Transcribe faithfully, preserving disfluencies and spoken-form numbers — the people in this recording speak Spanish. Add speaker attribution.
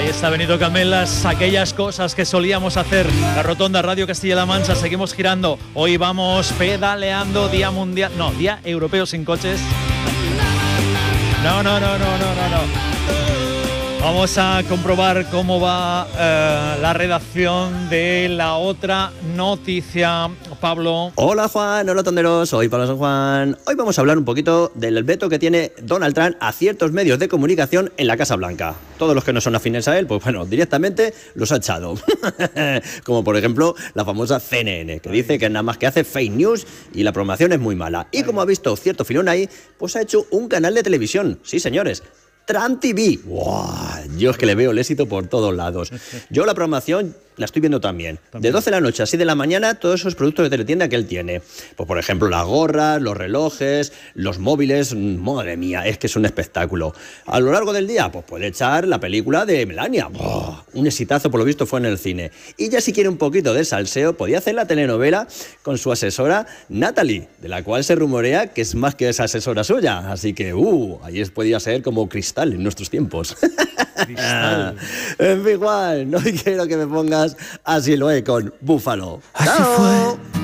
Speaker 1: está Benito Camelas, aquellas cosas que solíamos hacer. La Rotonda, Radio Castilla-La Mancha, seguimos girando. Hoy vamos pedaleando, Día Mundial, no, Día Europeo sin coches. No, no, no, no, no, no, no. Vamos a comprobar cómo va eh, la redacción de la otra noticia. Pablo.
Speaker 2: Hola Juan, hola tonderos, soy Pablo San Juan. Hoy vamos a hablar un poquito del veto que tiene Donald Trump a ciertos medios de comunicación en la Casa Blanca. Todos los que no son afines a él, pues bueno, directamente los ha echado. Como por ejemplo la famosa C N N, que dice que nada más que hace fake news y la programación es muy mala. Y como ha visto cierto filón ahí, pues ha hecho un canal de televisión. Sí, señores. Trump T V. ¡Wow! Yo es que le veo el éxito por todos lados. Yo la programación la estoy viendo también. De doce de la noche a seis de la mañana, todos esos productos de teletienda que él tiene. Pues por ejemplo, las gorras, los relojes, los móviles. Madre mía, es que es un espectáculo. A lo largo del día, pues puede echar la película de Melania. ¡Wow! Un exitazo, por lo visto, fue en el cine. Y ya si quiere un poquito de salseo, podía hacer la telenovela con su asesora Natalie, de la cual se rumorea que es más que esa asesora suya. Así que, uh, ahí podía ser como Cristal en nuestros tiempos. Cristal. En fin, Juan, no quiero que me pongas así lo he con Búfalo.
Speaker 3: Así
Speaker 2: ¡Chao!
Speaker 3: fue.